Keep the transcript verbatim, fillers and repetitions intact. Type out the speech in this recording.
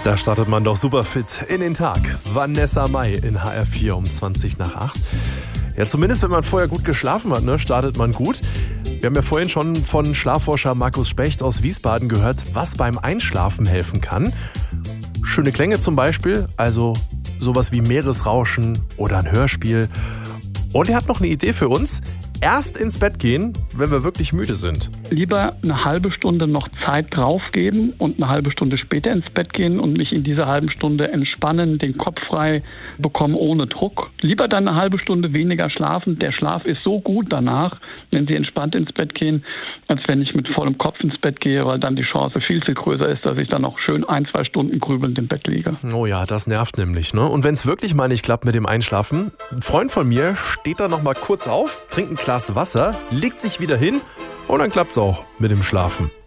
Da startet man doch super fit in den Tag. Vanessa Mai in H R vier um zwanzig nach acht. Ja, zumindest wenn man vorher gut geschlafen hat, ne, startet man gut. Wir haben ja vorhin schon von Schlafforscher Markus Specht aus Wiesbaden gehört, was beim Einschlafen helfen kann. Schöne Klänge zum Beispiel, also sowas wie Meeresrauschen oder ein Hörspiel. Und er hat noch eine Idee für uns. Erst ins Bett gehen, wenn wir wirklich müde sind. Lieber eine halbe Stunde noch Zeit draufgeben und eine halbe Stunde später ins Bett gehen und mich in dieser halben Stunde entspannen, den Kopf frei bekommen ohne Druck. Lieber dann eine halbe Stunde weniger schlafen. Der Schlaf ist so gut danach, wenn Sie entspannt ins Bett gehen, als wenn ich mit vollem Kopf ins Bett gehe, weil dann die Chance viel, viel größer ist, dass ich dann noch schön ein, zwei Stunden grübelnd im Bett liege. Oh ja, das nervt nämlich, ne? Und wenn es wirklich mal nicht klappt mit dem Einschlafen, ein Freund von mir steht da noch mal kurz auf, trinkt ein Glas Wasser, legt sich wieder hin und dann klappt's auch mit dem Schlafen.